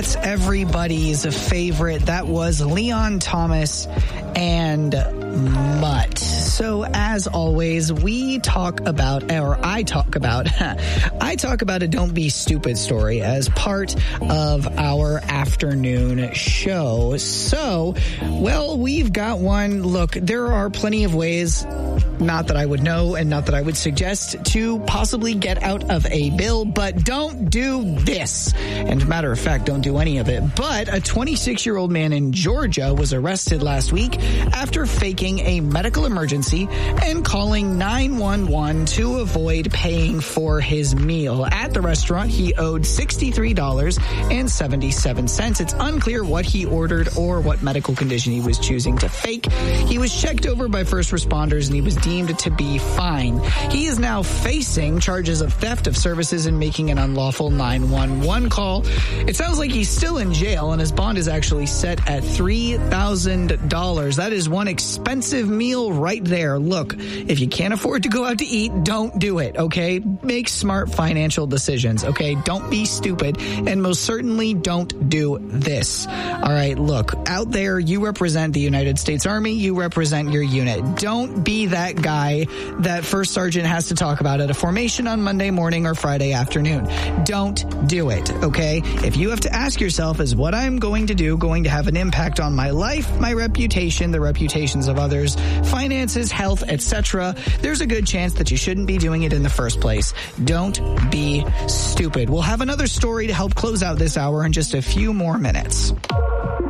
That's everybody's favorite. That was Leon Thomas and Mutt. So as always, I talk about a Don't Be Stupid story as part of our afternoon show. So, well, we've got one. Look, there are plenty of ways, not that I would know and not that I would suggest, to possibly get out of a bill, but don't do this. And matter of fact, don't do any of it. But a 26-year-old man in Georgia was arrested last week after faking a medical emergency and calling 911 to avoid paying for his meal. At the restaurant, he owed $63.77. It's unclear what he ordered or what medical condition he was choosing to fake. He was checked over by first responders and he was deemed to be fine. He is now facing charges of theft of services and making an unlawful 911 call. It sounds like he's still in jail and his bond is actually set at $3,000. That is one expensive meal right there. Look, if you can't afford to go out to eat, don't do it, okay? Make smart financial decisions, okay? Don't be stupid, and most certainly don't do this. All right, look, out there, you represent the United States Army, you represent your unit. Don't be that guy that First Sergeant has to talk about at a formation on Monday morning or Friday afternoon. Don't do it, okay? If you have to ask yourself, is what I'm going to do going to have an impact on my life, my reputation, the reputations of others, finances, health, etc., there's a good chance that you shouldn't be doing it in the first place. Don't be stupid. We'll have another story to help close out this hour in just a few more minutes.